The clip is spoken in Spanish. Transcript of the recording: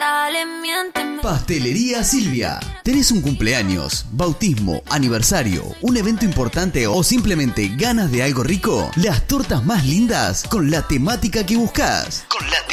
Dale, miénteme. Pastelería Silvia. ¿Tenés un cumpleaños, bautismo, aniversario, un evento importante o simplemente ganas de algo rico? Las tortas más lindas con la temática que buscás.